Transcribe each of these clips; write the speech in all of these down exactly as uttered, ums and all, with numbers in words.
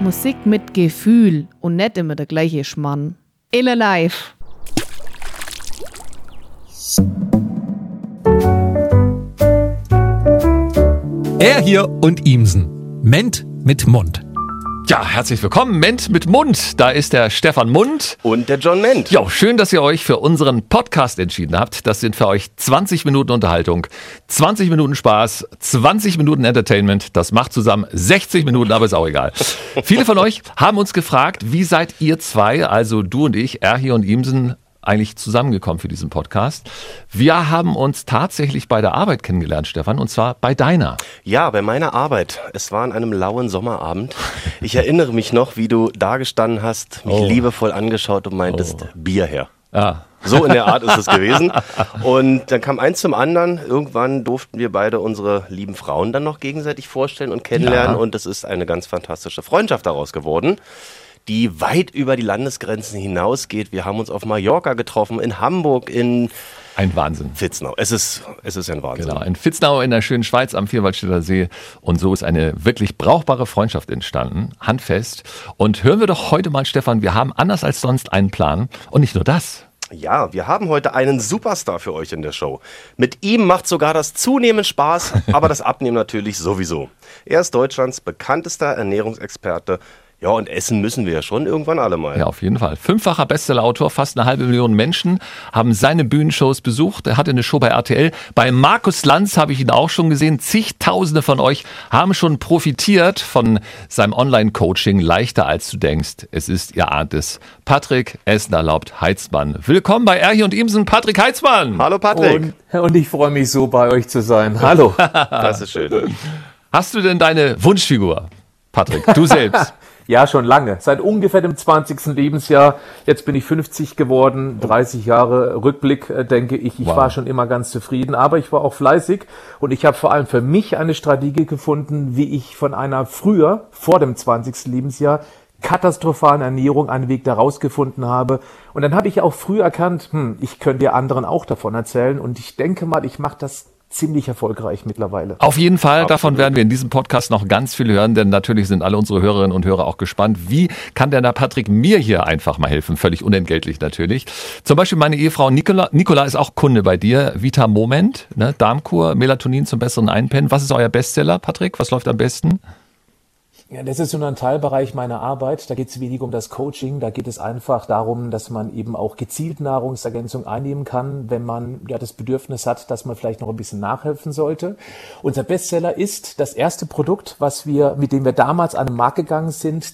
Musik mit Gefühl und nicht immer der gleiche Schmarrn. Ille live. Er hier und Ihmsen. Ment mit Mund. Ja, herzlich willkommen, Ment mit Mund. Da ist der Stefan Mund. Und der John Ment. Ja, schön, dass ihr euch für unseren Podcast entschieden habt. Das sind für euch zwanzig Minuten Unterhaltung, zwanzig Minuten Spaß, zwanzig Minuten Entertainment. Das macht zusammen sechzig Minuten, aber ist auch egal. Viele von euch haben uns gefragt, wie seid ihr zwei, also du und ich, er hier und Ihmsen, eigentlich zusammengekommen für diesen Podcast. Wir haben uns tatsächlich bei der Arbeit kennengelernt, Stefan, und zwar bei deiner. Ja, bei meiner Arbeit. Es war an einem lauen Sommerabend. Ich erinnere mich noch, wie du da gestanden hast, mich oh. liebevoll angeschaut und meintest, oh. Bier her. Ah. So in der Art ist es gewesen. Und dann kam eins zum anderen. Irgendwann durften wir beide unsere lieben Frauen dann noch gegenseitig vorstellen und kennenlernen. Ja. Und es ist eine ganz fantastische Freundschaft daraus geworden, die weit über die Landesgrenzen hinausgeht. Wir haben uns auf Mallorca getroffen, in Hamburg, in ein Wahnsinn. Vitznau. Es ist, es ist ein Wahnsinn. Genau, in Vitznau in der schönen Schweiz am Vierwaldstätter See. Und so ist eine wirklich brauchbare Freundschaft entstanden, handfest. Und hören wir doch heute mal, Stefan, wir haben anders als sonst einen Plan. Und nicht nur das. Ja, wir haben heute einen Superstar für euch in der Show. Mit ihm macht sogar das Zunehmen Spaß, aber das Abnehmen natürlich sowieso. Er ist Deutschlands bekanntester Ernährungsexperte. Ja, und essen müssen wir ja schon irgendwann alle mal. Ja, auf jeden Fall. Fünffacher Bestsellerautor, fast eine halbe Million Menschen haben seine Bühnenshows besucht. Er hatte eine Show bei R T L. Bei Markus Lanz habe ich ihn auch schon gesehen. Zigtausende von euch haben schon profitiert von seinem Online-Coaching. Leichter als du denkst. Es ist, ihr ahnt es, Patrick Essen erlaubt Heitzmann. Willkommen bei Erhi und Imsen, Patrick Heitzmann. Hallo Patrick. Und, und ich freue mich so, bei euch zu sein. Hallo. Das ist schön. Hast du denn deine Wunschfigur, Patrick? Du selbst? Ja, schon lange. Seit ungefähr dem zwanzigsten Lebensjahr. Jetzt bin ich fünfzig geworden, dreißig Jahre Rückblick, äh, denke ich. Ich wow. war schon immer ganz zufrieden, aber ich war auch fleißig und ich habe vor allem für mich eine Strategie gefunden, wie ich von einer früher, vor dem zwanzigsten Lebensjahr, katastrophalen Ernährung einen Weg da rausgefunden habe. Und dann habe ich auch früh erkannt, hm, ich könnte ja anderen auch davon erzählen und ich denke mal, ich mache das ziemlich erfolgreich mittlerweile. Auf jeden Fall, Absolut. Davon werden wir in diesem Podcast noch ganz viel hören, denn natürlich sind alle unsere Hörerinnen und Hörer auch gespannt, wie kann denn der Patrick mir hier einfach mal helfen, völlig unentgeltlich natürlich. Zum Beispiel meine Ehefrau Nicola, Nicola ist auch Kunde bei dir, Vita Moment, ne? Darmkur, Melatonin zum besseren Einpennen. Was ist euer Bestseller, Patrick? Was läuft am besten? Ja, das ist so ein Teilbereich meiner Arbeit. Da geht es wenig um das Coaching. Da geht es einfach darum, dass man eben auch gezielt Nahrungsergänzung einnehmen kann, wenn man ja das Bedürfnis hat, dass man vielleicht noch ein bisschen nachhelfen sollte. Unser Bestseller ist das erste Produkt, was wir, mit dem wir damals an den Markt gegangen sind.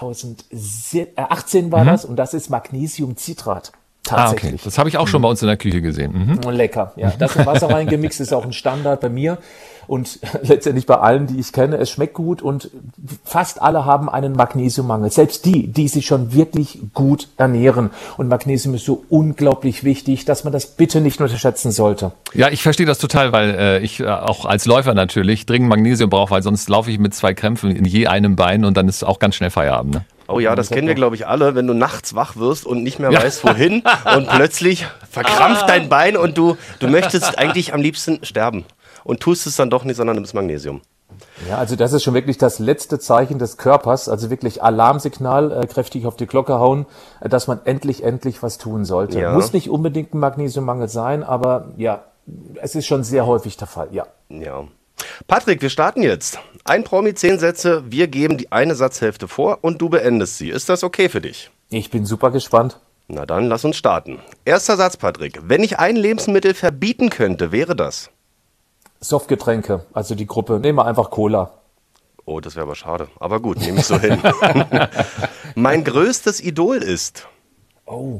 zweitausendachtzehn war mhm. das und das ist Magnesiumcitrat. Tatsächlich. Ah, okay. Das habe ich auch schon bei uns in der Küche gesehen. Mhm. Lecker. Ja, das in Wasser reingemixt ist auch ein Standard bei mir. Und letztendlich bei allen, die ich kenne, es schmeckt gut und fast alle haben einen Magnesiummangel. Selbst die, die sich schon wirklich gut ernähren. Und Magnesium ist so unglaublich wichtig, dass man das bitte nicht unterschätzen sollte. Ja, ich verstehe das total, weil äh, ich äh, auch als Läufer natürlich dringend Magnesium brauche, weil sonst laufe ich mit zwei Krämpfen in je einem Bein und dann ist auch ganz schnell Feierabend. Ne? Oh ja, das kennen wir, glaube ich, alle, wenn du nachts wach wirst und nicht mehr ja. weißt, wohin und plötzlich verkrampft dein Bein und du, du möchtest eigentlich am liebsten sterben. Und tust es dann doch nicht, sondern nimmst Magnesium. Ja, also das ist schon wirklich das letzte Zeichen des Körpers, also wirklich Alarmsignal, äh, kräftig auf die Glocke hauen, äh, dass man endlich, endlich was tun sollte. Ja. Muss nicht unbedingt ein Magnesiummangel sein, aber ja, es ist schon sehr häufig der Fall, ja. Ja. Patrick, wir starten jetzt. Ein Promi, zehn Sätze, wir geben die eine Satzhälfte vor und du beendest sie. Ist das okay für dich? Ich bin super gespannt. Na dann, lass uns starten. Erster Satz, Patrick. Wenn ich ein Lebensmittel verbieten könnte, wäre das? Softgetränke, also die Gruppe. Nehmen wir einfach Cola. Oh, das wäre aber schade. Aber gut, nehme ich so hin. Mein größtes Idol ist? Oh.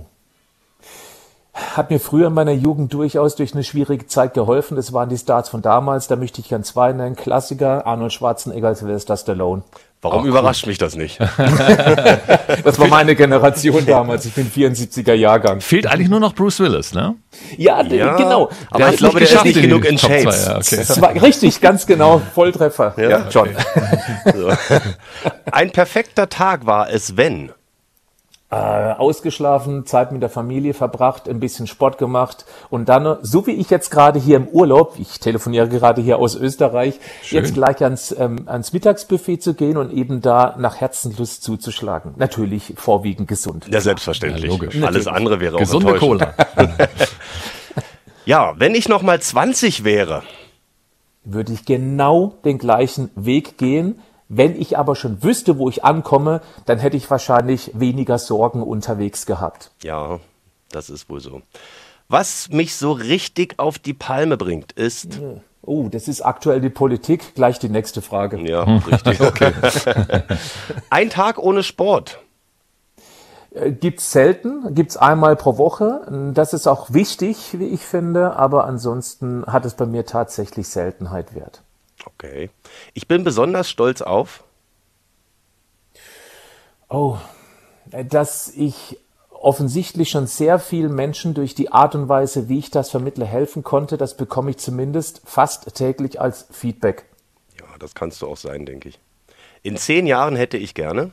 Hat mir früher in meiner Jugend durchaus durch eine schwierige Zeit geholfen. Das waren die Stars von damals. Da möchte ich gern zwei nennen. Klassiker, Arnold Schwarzenegger, Sylvester Stallone. Warum Auch überrascht gut. mich das nicht? Das war meine Generation damals. Ich bin vierundsiebziger Jahrgang. Fehlt eigentlich nur noch Bruce Willis, ne? Ja, ja genau. Aber ich glaube, der ist nicht genug in Shades. Ja, okay. Das war richtig, ganz genau. Volltreffer. Ja, ja John. Okay. So. Ein perfekter Tag war es, wenn... Äh, ausgeschlafen, Zeit mit der Familie verbracht, ein bisschen Sport gemacht und dann, so wie ich jetzt gerade hier im Urlaub, ich telefoniere gerade hier aus Österreich, Schön. jetzt gleich ans, ähm, ans Mittagsbuffet zu gehen und eben da nach Herzenslust zuzuschlagen. Natürlich vorwiegend gesund. Ja, selbstverständlich. Ja, logisch. Alles andere wäre auch Gesunde enttäuschend. Cola. Ja, wenn ich noch mal zwanzig wäre, Würde ich genau den gleichen Weg gehen. Wenn ich aber schon wüsste, wo ich ankomme, dann hätte ich wahrscheinlich weniger Sorgen unterwegs gehabt. ja, das ist wohl so. Was mich so richtig auf die Palme bringt, ist... Oh, das ist aktuell die Politik. Gleich die nächste Frage. Ja, richtig. Okay. Ein Tag ohne Sport. Äh, Gibt's selten, gibt's einmal pro Woche. Das ist auch wichtig, wie ich finde, aber ansonsten hat es bei mir tatsächlich Seltenheit wert. Okay. Ich bin besonders stolz auf... Oh, äh, dass ich offensichtlich schon sehr vielen Menschen durch die Art und Weise, wie ich das vermittle, helfen konnte. Das bekomme ich zumindest fast täglich als Feedback. Ja, das kannst du auch sein, denke ich. In zehn Jahren hätte ich gerne...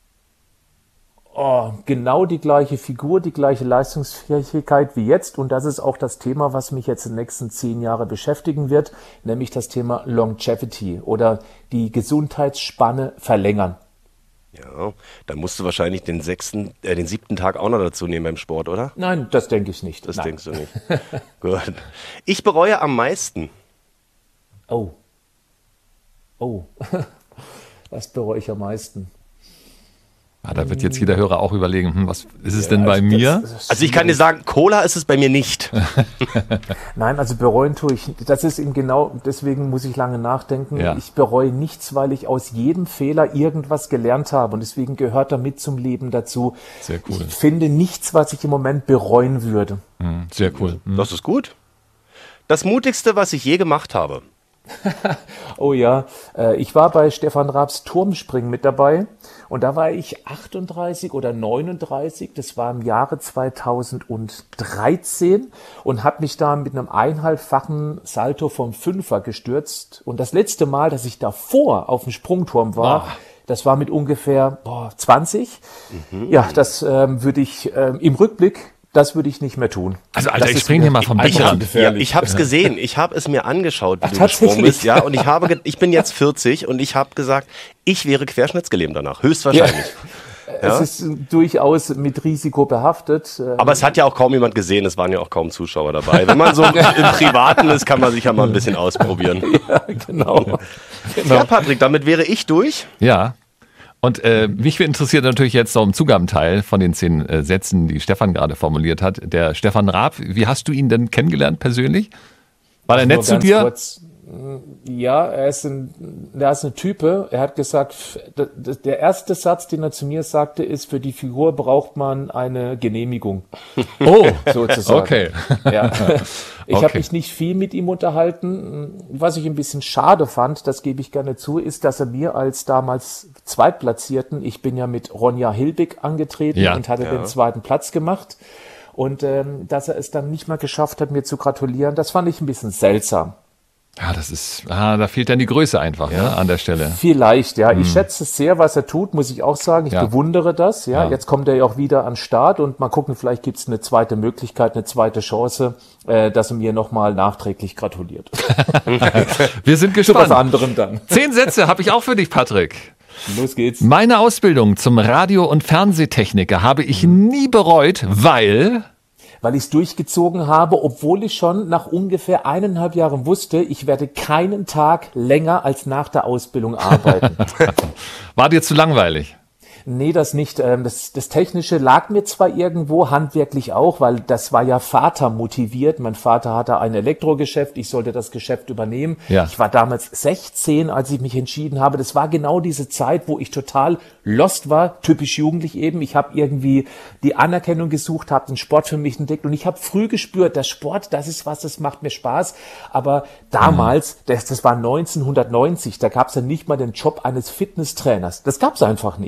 Oh, genau die gleiche Figur, die gleiche Leistungsfähigkeit wie jetzt. Und das ist auch das Thema, was mich jetzt in den nächsten zehn Jahren beschäftigen wird, nämlich das Thema Longevity oder die Gesundheitsspanne verlängern. Ja, dann musst du wahrscheinlich den sechsten, äh, den siebten Tag auch noch dazu nehmen beim Sport, oder? Nein, das denke ich nicht. Das Nein. denkst du nicht. Gut. Ich bereue am meisten. Oh. Oh. Was bereue ich am meisten? Ah, da wird jetzt jeder Hörer auch überlegen, hm, was ist es denn bei Also mir? das- das- Also ich kann dir sagen, Cola ist es bei mir nicht. Nein, also bereuen tue ich, das ist eben genau, deswegen muss ich lange nachdenken. Ja. Ich bereue nichts, weil ich aus jedem Fehler irgendwas gelernt habe und deswegen gehört damit zum Leben dazu. Sehr cool. Ich finde nichts, was ich im Moment bereuen würde. Hm, sehr cool. Hm. Das ist gut. Das Mutigste, was ich je gemacht habe. Oh ja, äh, ich war bei Stefan Raabs Turmspringen mit dabei und da war ich achtunddreißig oder neununddreißig, das war im Jahre zweitausenddreizehn und habe mich da mit einem eineinhalbfachen Salto vom Fünfer gestürzt und das letzte Mal, dass ich davor auf dem Sprungturm war, Ah. das war mit ungefähr boah, zwanzig. Ja, das ähm, würde ich ähm, im Rückblick, das würde ich nicht mehr tun. Also Alter, Das ich ist spring mir hier mal vom einfach Dach ran. Ja, gefährlich. ich habe es gesehen. Ich habe es mir angeschaut, wie Ach, du gesprungen tatsächlich? bist. Ja, und ich habe, ge- ich bin jetzt vierzig und ich habe gesagt, ich wäre querschnittsgelähmt danach, höchstwahrscheinlich. Ja? Es ist äh, durchaus mit Risiko behaftet. äh, Aber es hat ja auch kaum jemand gesehen. Es waren ja auch kaum Zuschauer dabei. Wenn man so im Privaten ist, kann man sich ja mal ein bisschen ausprobieren. Genau. Ja, Patrick, damit wäre ich durch. Ja. Und äh, mich interessiert natürlich jetzt noch im Zugabenteil von den zehn äh, Sätzen, die Stefan gerade formuliert hat. Der Stefan Raab, wie hast du ihn denn kennengelernt persönlich? War er Nur nett zu ganz dir? kurz. Ja, er ist ein, er ist eine Type. Er hat gesagt, d- d- der erste Satz, den er zu mir sagte, ist, für die Figur braucht man eine Genehmigung. Oh, Sozusagen. okay. Ja. Ich Okay. habe mich nicht viel mit ihm unterhalten. Was ich ein bisschen schade fand, das gebe ich gerne zu, ist, dass er mir als damals Zweitplatzierten, ich bin ja mit Ronja Hilbig angetreten Ja. und hatte den zweiten Platz gemacht. Und ähm, dass er es dann nicht mal geschafft hat, mir zu gratulieren, das fand ich ein bisschen seltsam. Ja, das ist, ah, da fehlt dann die Größe einfach ne, an der Stelle. Vielleicht, ja. Ich schätze sehr, was er tut, muss ich auch sagen. Ich Ja. bewundere das. Ja. Ja. Jetzt kommt er ja auch wieder an den Start und mal gucken, vielleicht gibt es eine zweite Möglichkeit, eine zweite Chance, äh, dass er mir nochmal nachträglich gratuliert. Wir sind Zu was gespannt. anderem dann. Zehn Sätze habe ich auch für dich, Patrick. Los geht's. Meine Ausbildung zum Radio- und Fernsehtechniker habe ich nie bereut, weil... Weil ich es durchgezogen habe, obwohl ich schon nach ungefähr eineinhalb Jahren wusste, ich werde keinen Tag länger als nach der Ausbildung arbeiten. War dir zu langweilig? Nee, das nicht. Ähm, Das, das Technische lag mir zwar irgendwo, handwerklich auch, weil das war ja Vater motiviert. Mein Vater hatte ein Elektrogeschäft, ich sollte das Geschäft übernehmen. Ja. Ich war damals sechzehn, als ich mich entschieden habe. Das war genau diese Zeit, wo ich total lost war, typisch jugendlich eben. Ich habe irgendwie die Anerkennung gesucht, habe den Sport für mich entdeckt und ich habe früh gespürt, der Sport, das ist was, das macht mir Spaß. Aber damals, das, das war neunzehnhundertneunzig, da gab es ja nicht mal den Job eines Fitnesstrainers. Das gab es einfach nicht.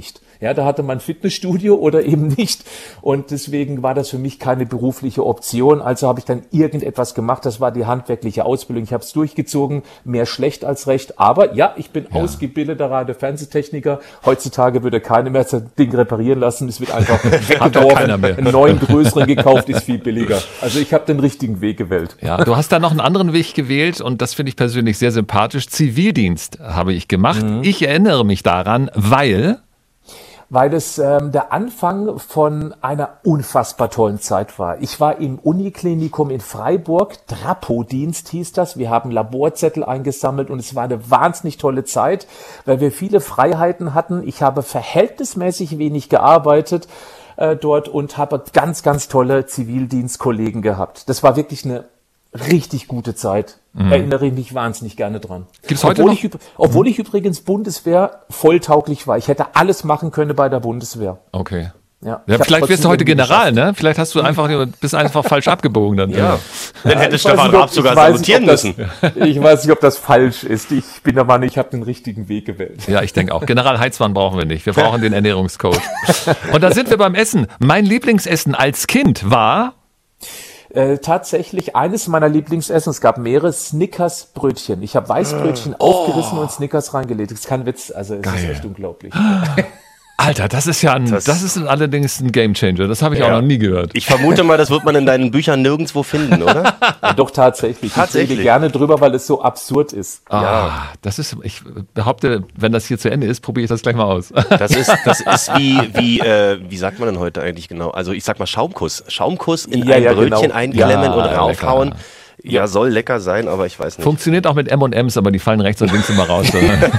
Ja, da hatte man Fitnessstudio oder eben nicht. Und deswegen war das für mich keine berufliche Option. Also habe ich dann irgendetwas gemacht. Das war die handwerkliche Ausbildung. Ich habe es durchgezogen. Mehr schlecht als recht. Aber ja, ich bin ja. ausgebildeter Radio-Fernsehtechniker. Heutzutage würde keiner mehr das Ding reparieren lassen. Es wird einfach weggeworfen. Einen neuen, größeren gekauft, ist viel billiger. Also ich habe den richtigen Weg gewählt. Ja, du hast da noch einen anderen Weg gewählt und das finde ich persönlich sehr sympathisch. Zivildienst habe ich gemacht. Mhm. Ich erinnere mich daran, weil... Weil es ähm, der Anfang von einer unfassbar tollen Zeit war. Ich war im Uniklinikum in Freiburg, Drapodienst hieß das. Wir haben Laborzettel eingesammelt und es war eine wahnsinnig tolle Zeit, weil wir viele Freiheiten hatten. Ich habe verhältnismäßig wenig gearbeitet äh, dort und habe ganz, ganz tolle Zivildienstkollegen gehabt. Das war wirklich eine richtig gute Zeit. Mhm. Erinnere ich mich wahnsinnig gerne dran. Gibt's heute obwohl noch? Ich, obwohl mhm. ich übrigens Bundeswehr volltauglich war. Ich hätte alles machen können bei der Bundeswehr. Okay. Ja, ja, vielleicht wirst du heute General, ne? Vielleicht hast du einfach, bist einfach falsch abgebogen dann. Ja. Dann ja, hätte Stefan Raab sogar salutieren müssen. Ich weiß nicht, ob das falsch ist. Ich bin der Mann, ich habe den richtigen Weg gewählt. Ja, ich denke auch. General Heizmann brauchen wir nicht. Wir brauchen den Ernährungscoach. Und da sind wir beim Essen. Mein Lieblingsessen als Kind war... Äh, tatsächlich eines meiner Lieblingsessen, es gab mehrere Snickers-Brötchen. Ich habe Weißbrötchen oh. aufgerissen und Snickers reingelegt. Das ist kein Witz, also es Geil. ist echt unglaublich. Alter, das ist ja ein, das, das ist allerdings ein Gamechanger. Das habe ich ja. auch noch nie gehört. Ich vermute mal, das wird man in deinen Büchern nirgendwo finden, oder? Ja, doch, tatsächlich. tatsächlich. Ich rede gerne drüber, weil es so absurd ist. Ah, ja, das ist, ich behaupte, wenn das hier zu Ende ist, probiere ich das gleich mal aus. Das ist, das ist wie, wie, äh, wie sagt man denn heute eigentlich genau? Also ich sag mal Schaumkuss. Schaumkuss in ja, ein ja, Brötchen genau. einklemmen ja, und raufhauen. Lecker. Ja, soll lecker sein, aber ich weiß nicht. Funktioniert auch mit M und M's, aber die fallen rechts und links immer raus.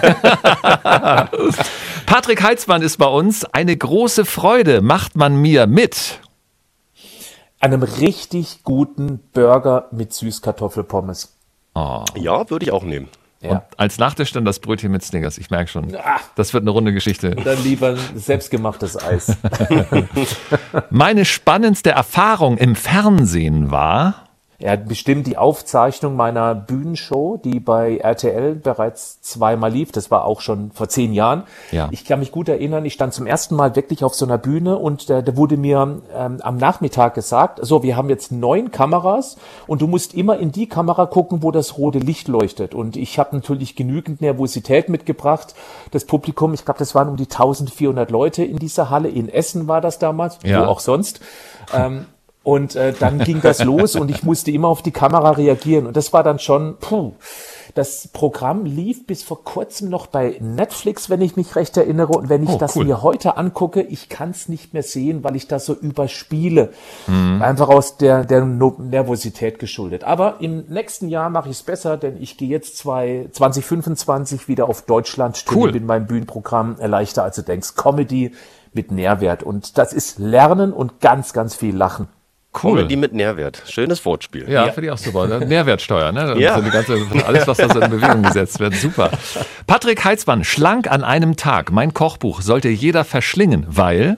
Patrick Heitzmann ist bei uns. Eine große Freude macht man mir mit einem richtig guten Burger mit Süßkartoffelpommes. Oh. Ja, würde ich auch nehmen. Ja. Und als Nachtisch dann das Brötchen mit Snickers. Ich merke schon, das wird eine runde Geschichte. Dann lieber selbstgemachtes Eis. Meine spannendste Erfahrung im Fernsehen war... Er hat bestimmt die Aufzeichnung meiner Bühnenshow, die bei R T L bereits zweimal lief. Das war auch schon vor zehn Jahren. Ja. Ich kann mich gut erinnern, ich stand zum ersten Mal wirklich auf so einer Bühne und da, da wurde mir ähm, am Nachmittag gesagt, so, wir haben jetzt neun Kameras und du musst immer in die Kamera gucken, wo das rote Licht leuchtet. Und ich habe natürlich genügend Nervosität mitgebracht. Das Publikum, ich glaube, das waren um die eintausendvierhundert Leute in dieser Halle. In Essen war das damals, ja. wo auch sonst. Ähm, Und äh, dann ging das los und ich musste immer auf die Kamera reagieren. Und das war dann schon, puh, das Programm lief bis vor kurzem noch bei Netflix, wenn ich mich recht erinnere. Und wenn ich oh, das cool. mir heute angucke, ich kann es nicht mehr sehen, weil ich das so überspiele. Mhm. Einfach aus der, der Nervosität geschuldet. Aber im nächsten Jahr mache ich es besser, denn ich gehe jetzt zwanzig fünfundzwanzig wieder auf Deutschland cool. mit meinem Bühnenprogramm Leichter als du denkst. Comedy mit Nährwert. Und das ist Lernen und ganz, ganz viel Lachen. Cool. Comedy mit Nährwert. Schönes Wortspiel. Ja, ja. Finde ich auch super. Ne? Nährwertsteuer, ne? Ja. Also die ganze, alles, was da so in Bewegung gesetzt wird. Super. Patrick Heitzmann, schlank an einem Tag. Mein Kochbuch sollte jeder verschlingen, weil...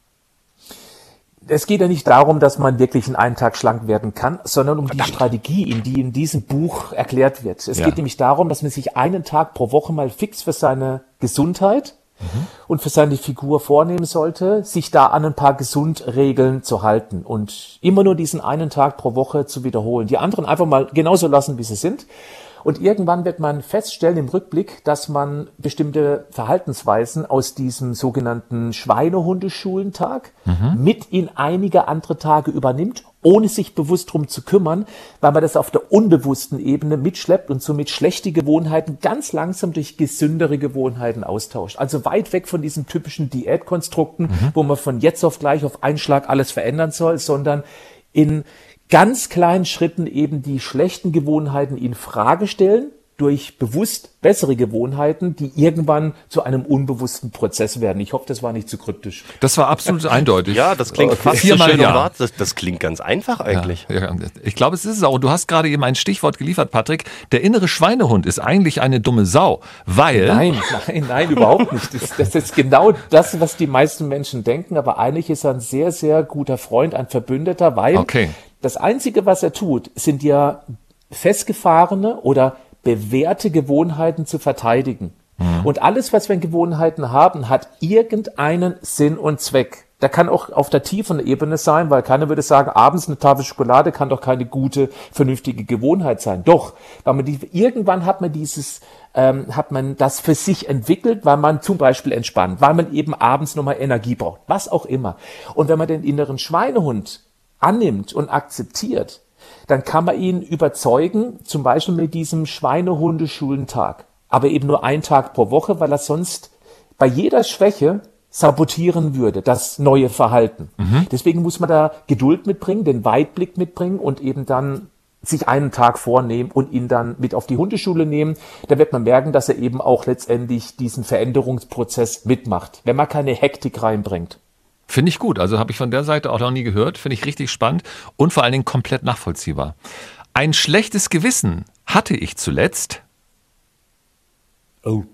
Es geht ja nicht darum, dass man wirklich in einem Tag schlank werden kann, sondern um Verdammt. die Strategie, in die in diesem Buch erklärt wird. Es ja. geht nämlich darum, dass man sich einen Tag pro Woche mal fix für seine Gesundheit Mhm. und für seine Figur vornehmen sollte, sich da an ein paar Gesundregeln zu halten und immer nur diesen einen Tag pro Woche zu wiederholen. Die anderen einfach mal genauso lassen, wie sie sind. Und irgendwann wird man feststellen im Rückblick, dass man bestimmte Verhaltensweisen aus diesem sogenannten Schweinehundeschulentag mhm. mit in einige andere Tage übernimmt, ohne sich bewusst drum zu kümmern, weil man das auf der unbewussten Ebene mitschleppt und somit schlechte Gewohnheiten ganz langsam durch gesündere Gewohnheiten austauscht. Also weit weg von diesen typischen Diätkonstrukten, mhm. wo man von jetzt auf gleich auf einen Schlag alles verändern soll, sondern in ganz kleinen Schritten eben die schlechten Gewohnheiten in Frage stellen, durch bewusst bessere Gewohnheiten, die irgendwann zu einem unbewussten Prozess werden. Ich hoffe, das war nicht zu kryptisch. Das war absolut eindeutig. Ja, das klingt okay. fast Viermal so schön ja. und das, das klingt ganz einfach eigentlich. Ja, ja. Ich glaube, es ist es auch. Und du hast gerade eben ein Stichwort geliefert, Patrick. Der innere Schweinehund ist eigentlich eine dumme Sau, weil... Nein, nein, nein, überhaupt nicht. Das, das ist genau das, was die meisten Menschen denken. Aber eigentlich ist er ein sehr, sehr guter Freund, ein Verbündeter, weil okay. das Einzige, was er tut, sind ja festgefahrene oder bewährte Gewohnheiten zu verteidigen. Mhm. Und alles, was wir in Gewohnheiten haben, hat irgendeinen Sinn und Zweck. Der kann auch auf der tiefen Ebene sein, weil keiner würde sagen, abends eine Tafel Schokolade kann doch keine gute, vernünftige Gewohnheit sein. Doch, weil man die, irgendwann hat man dieses, ähm, hat man das für sich entwickelt, weil man zum Beispiel entspannt, weil man eben abends nochmal Energie braucht, was auch immer. Und wenn man den inneren Schweinehund annimmt und akzeptiert, dann kann man ihn überzeugen, zum Beispiel mit diesem Schweinehundeschulentag. Aber eben nur einen Tag pro Woche, weil er sonst bei jeder Schwäche sabotieren würde, das neue Verhalten. Mhm. Deswegen muss man da Geduld mitbringen, den Weitblick mitbringen und eben dann sich einen Tag vornehmen und ihn dann mit auf die Hundeschule nehmen. Da wird man merken, dass er eben auch letztendlich diesen Veränderungsprozess mitmacht, wenn man keine Hektik reinbringt. Finde ich gut. Also habe ich von der Seite auch noch nie gehört. Finde ich richtig spannend und vor allen Dingen komplett nachvollziehbar. Ein schlechtes Gewissen hatte ich zuletzt. Oh.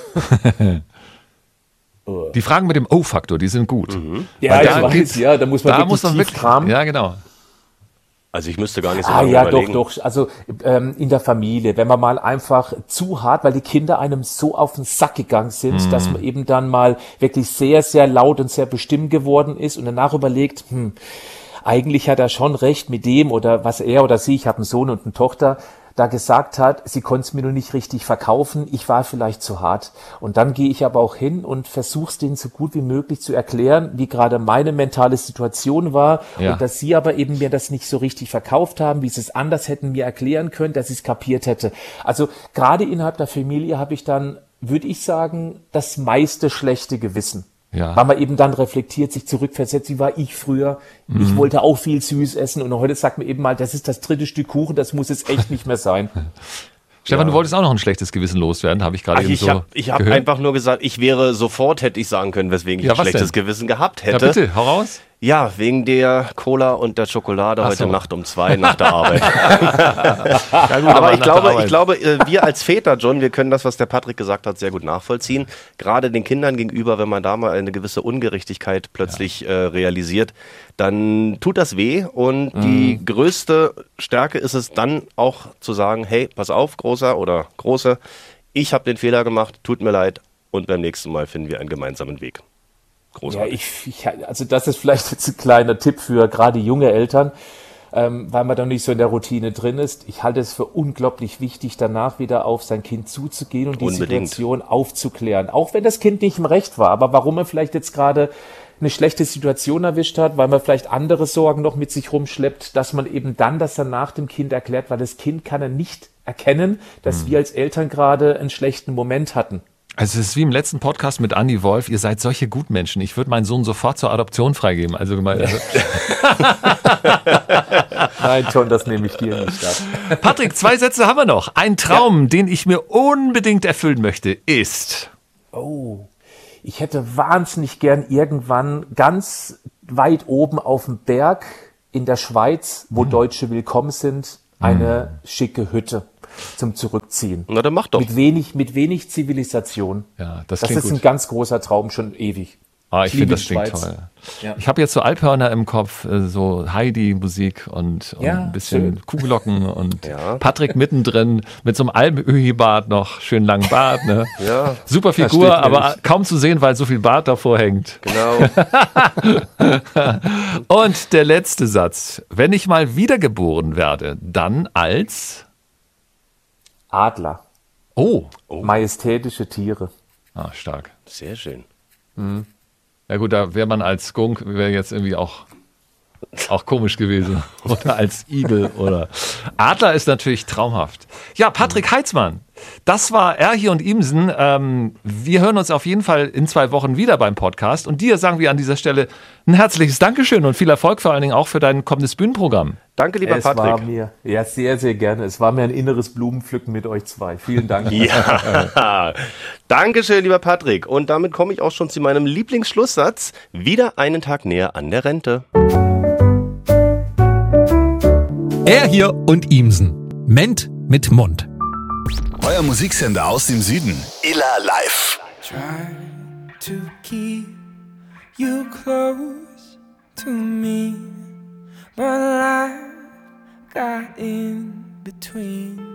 Die Fragen mit dem O-Faktor, die sind gut. Mhm. Ja, da, weiß, ja, da muss man da wirklich muss man tief wirklich kramen. Ja, genau. Also ich müsste gar nicht so ah, lange ja, überlegen. doch, doch. Also ähm, in der Familie, wenn man mal einfach zu hart, weil die Kinder einem so auf den Sack gegangen sind, mm. dass man eben dann mal wirklich sehr, sehr laut und sehr bestimmt geworden ist und danach überlegt, hm, eigentlich hat er schon recht mit dem oder was er oder sie, ich habe einen Sohn und eine Tochter, da gesagt hat, sie konnte es mir nur nicht richtig verkaufen, ich war vielleicht zu hart. Und dann gehe ich aber auch hin und versuche es denen so gut wie möglich zu erklären, wie gerade meine mentale Situation war ja. und dass sie aber eben mir das nicht so richtig verkauft haben, wie sie es anders hätten mir erklären können, dass ich es kapiert hätte. Also gerade innerhalb der Familie habe ich dann, würde ich sagen, das meiste schlechte Gewissen. Ja. Weil man eben dann reflektiert, sich zurückversetzt, wie war ich früher? Mhm. Ich wollte auch viel süß essen und heute sagt man eben mal, das ist das dritte Stück Kuchen, das muss es echt nicht mehr sein. Stefan, ja. du wolltest auch noch ein schlechtes Gewissen loswerden, habe ich gerade eben ich so hab, Ich habe einfach nur gesagt, ich wäre sofort, hätte ich sagen können, weswegen ich ja, ein schlechtes denn? Gewissen gehabt hätte. Ja bitte, hau raus. Ja, wegen der Cola und der Schokolade Ach heute so. Nacht um zwei nach der Arbeit. ja, gut, aber ich glaube, ich glaube, wir als Väter, John, wir können das, was der Patrick gesagt hat, sehr gut nachvollziehen. Gerade den Kindern gegenüber, wenn man da mal eine gewisse Ungerechtigkeit plötzlich ja. äh, realisiert, dann tut das weh. Und mhm. die größte Stärke ist es dann auch zu sagen, hey, pass auf, Großer oder Große, ich habe den Fehler gemacht, tut mir leid und beim nächsten Mal finden wir einen gemeinsamen Weg. Großartig. Ja, ich, ich, also das ist vielleicht jetzt ein kleiner Tipp für gerade junge Eltern, ähm, weil man da nicht so in der Routine drin ist. Ich halte es für unglaublich wichtig, danach wieder auf sein Kind zuzugehen und die Unbedingt. Situation aufzuklären. Auch wenn das Kind nicht im Recht war, aber warum er vielleicht jetzt gerade eine schlechte Situation erwischt hat, weil man vielleicht andere Sorgen noch mit sich rumschleppt, dass man eben dann das danach dem Kind erklärt, weil das Kind kann er nicht erkennen, dass mhm. wir als Eltern gerade einen schlechten Moment hatten. Also es ist wie im letzten Podcast mit Andi Wolf, ihr seid solche Gutmenschen. Ich würde meinen Sohn sofort zur Adoption freigeben. Also, also Nein, John, das nehme ich dir nicht ab. Patrick, zwei Sätze haben wir noch. Ein Traum, ja. den ich mir unbedingt erfüllen möchte, ist... Oh, ich hätte wahnsinnig gern irgendwann ganz weit oben auf dem Berg in der Schweiz, wo hm. Deutsche willkommen sind, eine hm. schicke Hütte zum Zurückziehen. Na, dann mach doch. Mit wenig, mit wenig Zivilisation. Ja, das das klingt ist gut. ein ganz großer Traum, schon ewig. Ah, ich, ich finde, das klingt Schweiz. toll. Ja. Ich habe jetzt so Alphörner im Kopf, so Heidi-Musik und, und ja, ein bisschen schön. Kuhglocken und ja. Patrick mittendrin mit so einem Almöhi-Bart noch, schön langen Bart. Ne? Ja. Super Figur, aber kaum zu sehen, weil so viel Bart davor hängt. Genau. Und der letzte Satz. Wenn ich mal wiedergeboren werde, dann als... Adler. Oh. oh. Majestätische Tiere. Ah, stark. Sehr schön. Mhm. Ja gut, da wäre man als Skunk, wäre jetzt irgendwie auch, auch komisch gewesen. Oder als Igel oder... Adler ist natürlich traumhaft. Ja, Patrick Heitzmann, das war Er hier und Imsen. Ähm, wir hören uns auf jeden Fall in zwei Wochen wieder beim Podcast. Und dir sagen wir an dieser Stelle ein herzliches Dankeschön und viel Erfolg vor allen Dingen auch für dein kommendes Bühnenprogramm. Danke, lieber es Patrick. War mir, ja, sehr, sehr gerne. Es war mir ein inneres Blumenpflücken mit euch zwei. Vielen Dank. Ja, Dankeschön, lieber Patrick. Und damit komme ich auch schon zu meinem Lieblingsschlusssatz. Wieder einen Tag näher an der Rente. Er hier und Imsen. Ment mit Mund. Euer Musiksender aus dem Süden. Illa Live. Try to keep you close to me, but life got in between.